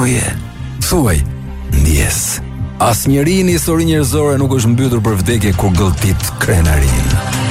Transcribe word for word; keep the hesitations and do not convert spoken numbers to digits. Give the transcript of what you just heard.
moje. Thuaj, ndjes. Asnjëri në histori njerëzore nuk është mbytur për vdekje kur gëlltit krenarin.